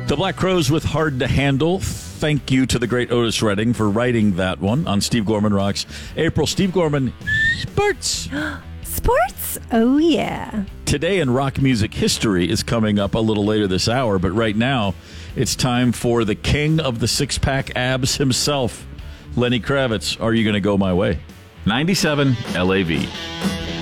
The Black Crowes with Hard to Handle. Thank you to the great Otis Redding for writing that one on Steve Gorman Rocks. April, Steve Gorman, Sports. Sports? Oh, yeah. Today in rock music history is coming up a little later this hour, but right now it's time for the king of the six-pack abs himself, Lenny Kravitz. Are You Gonna Go My Way? 97 LAV.